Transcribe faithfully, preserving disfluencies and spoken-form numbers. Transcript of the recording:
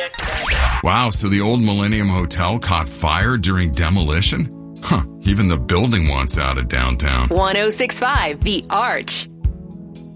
Wow, so the old Millennium Hotel caught fire during demolition? Huh, even the building wants out of downtown. one oh six point five The Arch.